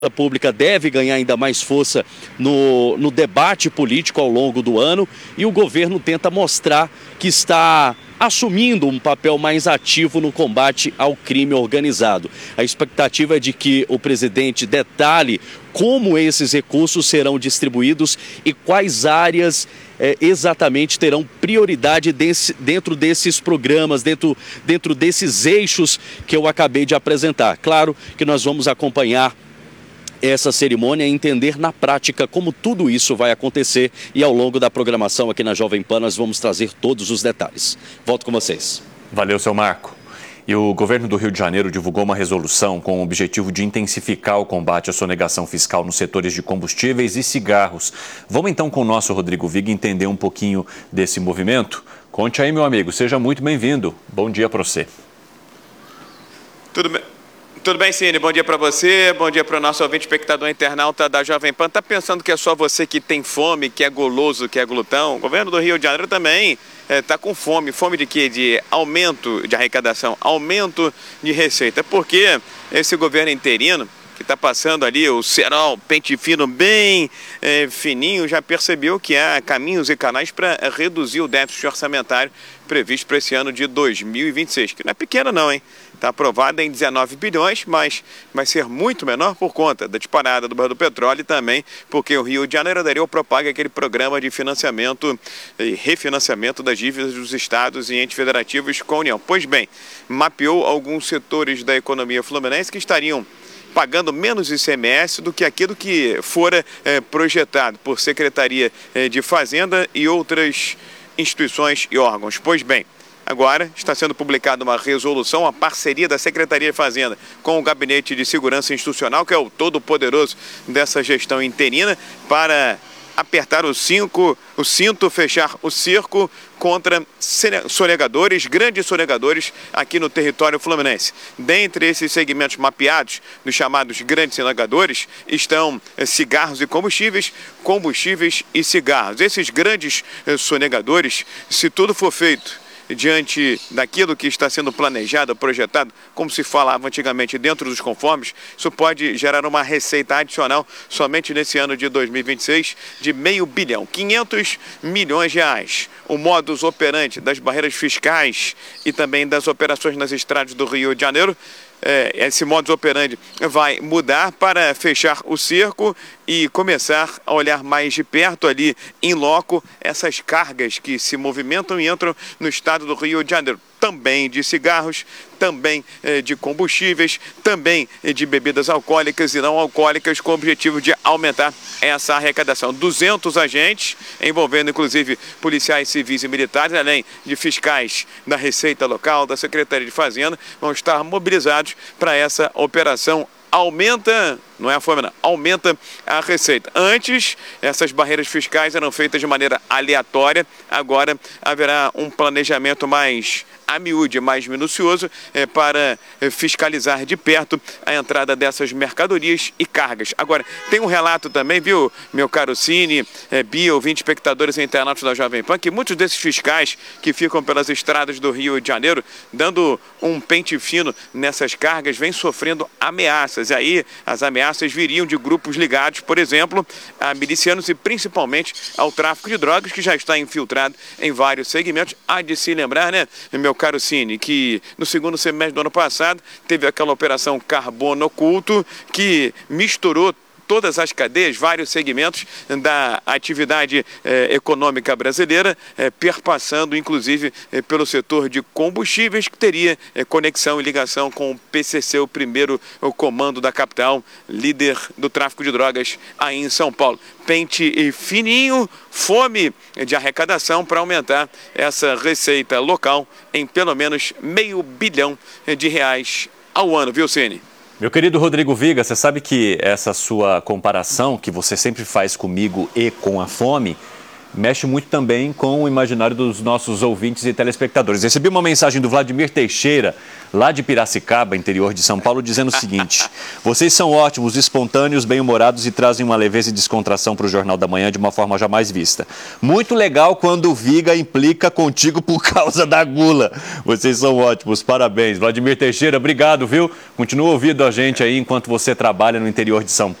Pública deve ganhar ainda mais força no debate político ao longo do ano, e o governo tenta mostrar que está assumindo um papel mais ativo no combate ao crime organizado. A expectativa é de que o presidente detalhe como esses recursos serão distribuídos e quais áreas exatamente terão prioridade dentro desses programas, dentro desses eixos que eu acabei de apresentar. Claro que nós vamos acompanhar essa cerimônia e entender na prática como tudo isso vai acontecer, e ao longo da programação aqui na Jovem Pan nós vamos trazer todos os detalhes. Volto com vocês. Valeu, seu Marco. E o governo do Rio de Janeiro divulgou uma resolução com o objetivo de intensificar o combate à sonegação fiscal nos setores de combustíveis e cigarros. Vamos então com o nosso Rodrigo Viga entender um pouquinho desse movimento? Conte aí, meu amigo, seja muito bem-vindo. Bom dia para você. Tudo bem, Cine? Bom dia para você, bom dia para o nosso ouvinte, espectador internauta da Jovem Pan. Tá pensando que é só você que tem fome, que é goloso, que é glutão? O governo do Rio de Janeiro também está com fome. Fome de quê? De aumento de arrecadação, aumento de receita. Porque esse governo interino, que está passando ali o cerol, pente fino bem fininho, já percebeu que há caminhos e canais para reduzir o déficit orçamentário previsto para esse ano de 2026, que não é pequeno não, hein? Está aprovada em 19 bilhões, mas vai ser muito menor por conta da disparada do barril do petróleo e também porque o Rio de Janeiro aderiu ao Propag, aquele programa de financiamento e refinanciamento das dívidas dos estados e entes federativos com a União. Pois bem, mapeou alguns setores da economia fluminense que estariam pagando menos ICMS do que aquilo que fora projetado por Secretaria de Fazenda e outras instituições e órgãos. Pois bem, agora está sendo publicada uma resolução, a parceria da Secretaria de Fazenda com o Gabinete de Segurança Institucional, que é o todo-poderoso dessa gestão interina, para apertar o cinto, fechar o cerco contra sonegadores, grandes sonegadores aqui no território fluminense. Dentre esses segmentos mapeados, dos chamados grandes sonegadores, estão cigarros e combustíveis, combustíveis e cigarros. Esses grandes sonegadores, se tudo for feito diante daquilo que está sendo planejado, projetado, como se falava antigamente, dentro dos conformes, isso pode gerar uma receita adicional somente nesse ano de 2026 de R$500 bilhão, 500 milhões de reais. O modus operandi das barreiras fiscais e também das operações nas estradas do Rio de Janeiro, esse modus operandi vai mudar para fechar o cerco e começar a olhar mais de perto ali, em loco, essas cargas que se movimentam e entram no estado do Rio de Janeiro. Também de cigarros, também de combustíveis, também de bebidas alcoólicas e não alcoólicas, com o objetivo de aumentar essa arrecadação. 200 agentes, envolvendo inclusive policiais civis e militares, além de fiscais da Receita Local, da Secretaria de Fazenda, vão estar mobilizados para essa operação. Aumenta, não é a fome não, aumenta a receita. Antes, essas barreiras fiscais eram feitas de maneira aleatória, agora haverá um planejamento mais a miúde, mais minucioso, para fiscalizar de perto a entrada dessas mercadorias e cargas. Agora, tem um relato também, viu, meu caro Cine, Bia, ouvinte, espectadores e internautas da Jovem Pan, que muitos desses fiscais que ficam pelas estradas do Rio de Janeiro, dando um pente fino nessas cargas, vêm sofrendo ameaças. E aí, as ameaças viriam de grupos ligados, por exemplo, a milicianos e principalmente ao tráfico de drogas, que já está infiltrado em vários segmentos. Há de se lembrar, né, meu caro Cine, que no segundo semestre do ano passado teve aquela operação Carbono Oculto que misturou todas as cadeias, vários segmentos da atividade econômica brasileira, perpassando inclusive pelo setor de combustíveis, que teria conexão e ligação com o PCC, o primeiro comando da capital, líder do tráfico de drogas aí em São Paulo. Pente fininho, fome de arrecadação para aumentar essa receita local em pelo menos R$500 bilhão ao ano, viu, Cine? Meu querido Rodrigo Viga, você sabe que essa sua comparação que você sempre faz comigo e com a fome mexe muito também com o imaginário dos nossos ouvintes e telespectadores. Recebi uma mensagem do Vladimir Teixeira, lá de Piracicaba, interior de São Paulo, dizendo o seguinte: vocês são ótimos, espontâneos, bem-humorados e trazem uma leveza e descontração para o Jornal da Manhã de uma forma jamais vista. Muito legal quando o Viga implica contigo por causa da gula. Vocês são ótimos, parabéns. Vladimir Teixeira, obrigado, viu? Continua ouvindo a gente aí enquanto você trabalha no interior de São Paulo.